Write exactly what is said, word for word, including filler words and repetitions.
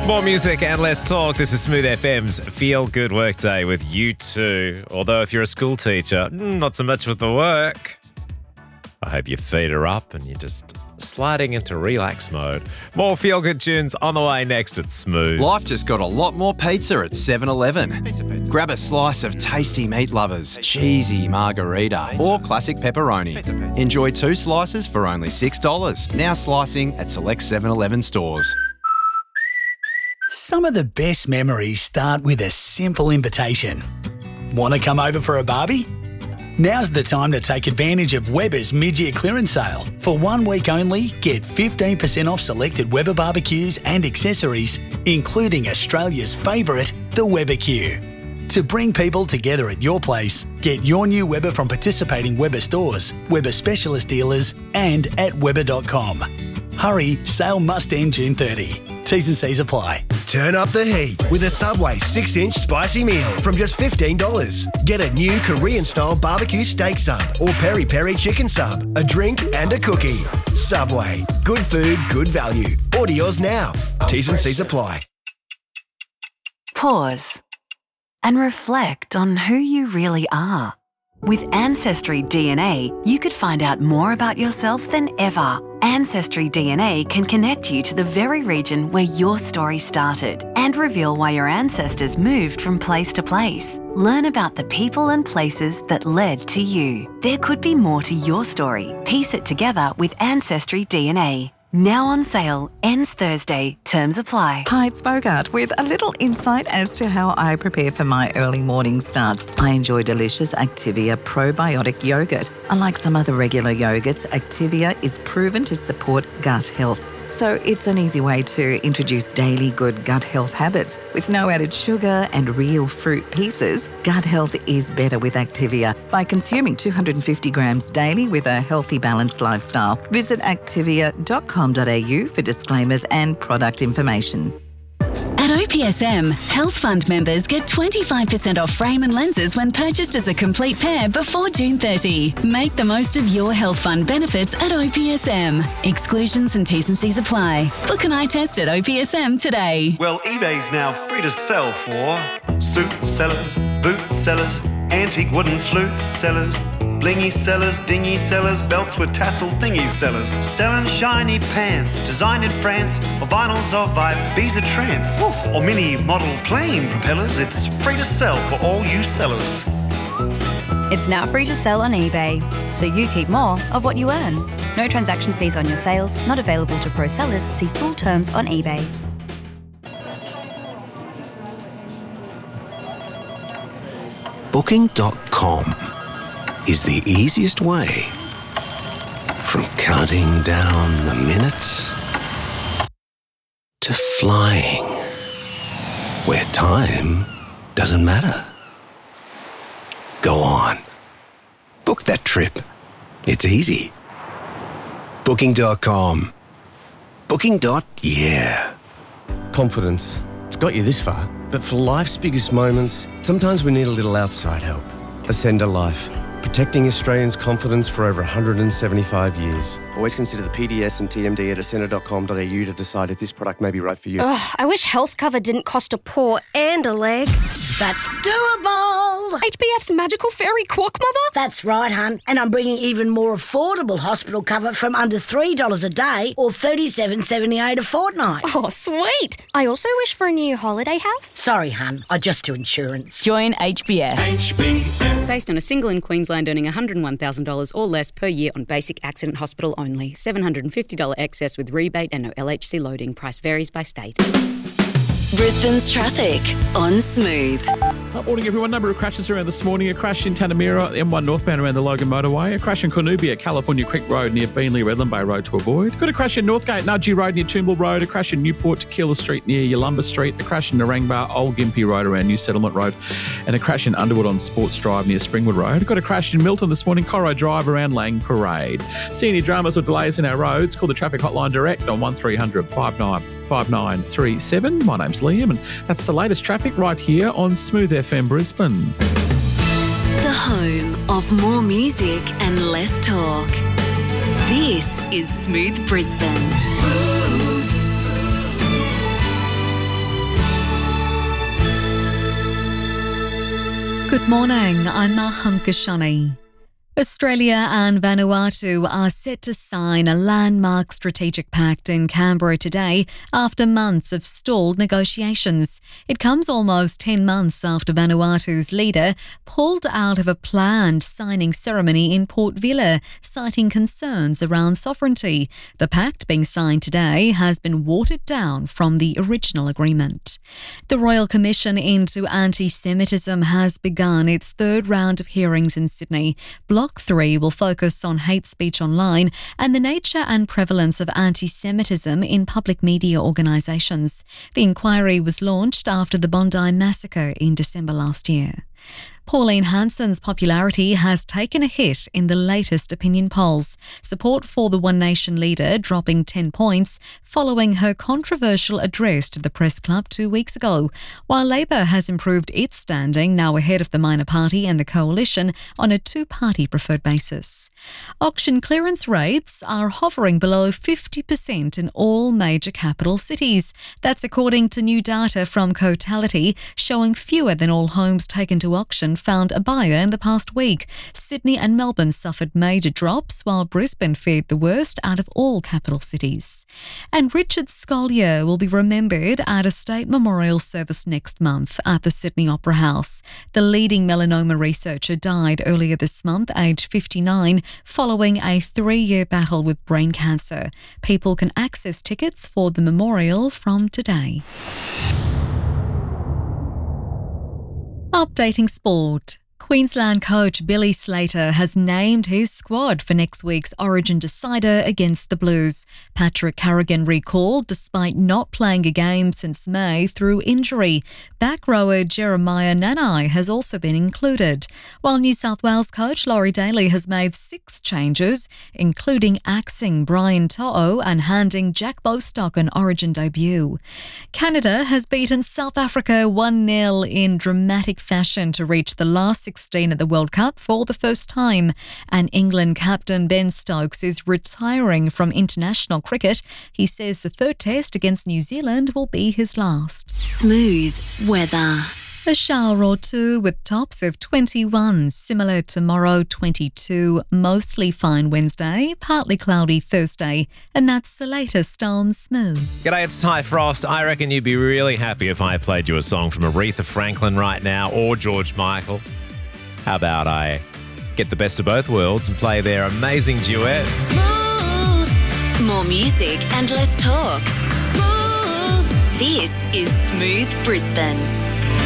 More music and less talk. This is Smooth F M's Feel Good Workday with you two. Although if you're a school teacher, not so much with the work. I hope your feet are up and you're just sliding into relax mode. More Feel Good tunes on the way next at Smooth. Life just got a lot more pizza at seven eleven. Pizza, pizza. Grab a slice of tasty meat lovers, cheesy margarita, pizza. Or classic pepperoni. Pizza, pizza. Enjoy two slices for only six dollars. Now slicing at select seven eleven stores. Some of the best memories start with a simple invitation. Want to come over for a barbie? Now's the time to take advantage of Weber's mid-year clearance sale. For one week only, get fifteen percent off selected Weber barbecues and accessories, including Australia's favourite, the Weber-Q. To bring people together at your place, get your new Weber from participating Weber stores, Weber specialist dealers, and at Weber dot com. Hurry, sale must end June thirtieth. T's and C's apply. Turn up the heat with a Subway six inch spicy meal from just fifteen dollars. Get a new Korean-style barbecue steak sub or peri-peri chicken sub, a drink and a cookie. Subway. Good food, good value. Order yours now. T's and C's apply. Pause and reflect on who you really are. With Ancestry D N A, you could find out more about yourself than ever. Ancestry D N A can connect you to the very region where your story started and reveal why your ancestors moved from place to place. Learn about the people and places that led to you. There could be more to your story. Piece it together with Ancestry D N A. Now on sale, ends Thursday. Terms apply. Hi, it's Bogart with a little insight as to how I prepare for my early morning starts. I enjoy delicious Activia probiotic yogurt. Unlike some other regular yogurts, Activia is proven to support gut health. So it's an easy way to introduce daily good gut health habits. With no added sugar and real fruit pieces, gut health is better with Activia by consuming two hundred fifty grams daily with a healthy, balanced lifestyle. Visit activia dot com dot a u for disclaimers and product information. At O P S M, Health Fund members get twenty-five percent off frame and lenses when purchased as a complete pair before June thirtieth. Make the most of your Health Fund benefits at O P S M. Exclusions and T's and C's apply. Book an eye test at O P S M today. Well, eBay's now free to sell for suit sellers, boot sellers, antique wooden flute sellers, blingy sellers, dingy sellers, belts with tassel thingy sellers, selling shiny pants designed in France, or vinyls of Ibiza trance, or mini model plane propellers. It's free to sell for all you sellers. It's now free to sell on eBay, so you keep more of what you earn. No transaction fees on your sales, not available to pro sellers. See full terms on eBay. Booking dot com is the easiest way from counting down the minutes to flying, where time doesn't matter. Go on. Book that trip. It's easy. Booking dot com. Booking. Yeah. Confidence. It's got you this far. But for life's biggest moments, sometimes we need a little outside help. Ascender Life. Protecting Australians' confidence for over one hundred seventy-five years. Always consider the P D S and T M D at ascender dot com dot a u to decide if this product may be right for you. Ugh, I wish health cover didn't cost a paw and a leg. That's doable. H B F's magical fairy quack mother? That's right, hun. And I'm bringing even more affordable hospital cover from under three dollars a day or thirty-seven seventy-eight a fortnight. Oh, sweet. I also wish for a new holiday house. Sorry, hun. I just do insurance. Join H B F. H B F. Based on a single in Queensland earning one hundred one thousand dollars or less per year on basic accident hospital only. seven hundred fifty dollars excess with rebate and no L H C loading. Price varies by state. Brisbane's traffic on Smooth. Good morning, everyone. Number of crashes around this morning. A crash in Tanamera, M one northbound around the Logan Motorway. A crash in Cornubia, California Creek Road near Beanley, Redland Bay Road to avoid. Got a crash in Northgate, Nudgee Road near Toombul Road. A crash in Newport, Tequila Street near Yalumba Street. A crash in Narangba, Old Gympie Road around New Settlement Road. And a crash in Underwood on Sports Drive near Springwood Road. Got a crash in Milton this morning, Corro Drive around Lang Parade. See any dramas or delays in our roads? Call the traffic hotline direct on one three hundred five nine five nine three seven. My name's Liam, and that's the latest traffic right here on Smooth F M Brisbane. The home of more music and less talk. This is Smooth Brisbane. Smooth. Good morning, I'm Maham Kashani. Australia and Vanuatu are set to sign a landmark strategic pact in Canberra today after months of stalled negotiations. It comes almost ten months after Vanuatu's leader pulled out of a planned signing ceremony in Port Vila, citing concerns around sovereignty. The pact being signed today has been watered down from the original agreement. The Royal Commission into Anti-Semitism has begun its third round of hearings in Sydney. Block three will focus on hate speech online and the nature and prevalence of anti-Semitism in public media organisations. The inquiry was launched after the Bondi massacre in December last year. Pauline Hanson's popularity has taken a hit in the latest opinion polls. Support for the One Nation leader dropping ten points following her controversial address to the Press Club two weeks ago, while Labor has improved its standing, now ahead of the minor party and the coalition, on a two-party preferred basis. Auction clearance rates are hovering below fifty percent in all major capital cities. That's according to new data from Cotality, showing fewer than all homes taken to auction found a buyer in the past week. Sydney and Melbourne suffered major drops, while Brisbane fared the worst out of all capital cities. And Richard Scolyer will be remembered at a state memorial service next month at the Sydney Opera House. The leading melanoma researcher died earlier this month, aged fifty-nine, following a three-year battle with brain cancer. People can access tickets for the memorial from today. Updating sport. Queensland coach Billy Slater has named his squad for next week's Origin decider against the Blues. Patrick Carrigan recalled despite not playing a game since May through injury. Back rower Jeremiah Nanai has also been included, while New South Wales coach Laurie Daly has made six changes, including axing Brian To'o and handing Jack Bostock an Origin debut. Canada has beaten South Africa one nil in dramatic fashion to reach the last sixteen at the World Cup for the first time, and England captain Ben Stokes is retiring from international cricket. He says the third test against New Zealand will be his last. Smooth weather. A shower or two with tops of twenty-one, similar tomorrow twenty-two, mostly fine Wednesday, partly cloudy Thursday, and that's the latest on Smooth. G'day, it's Ty Frost. I reckon you'd be really happy if I played you a song from Aretha Franklin right now or George Michael. How about I get the best of both worlds and play their amazing duet? Smooth. More music and less talk. Smooth. This is Smooth Brisbane.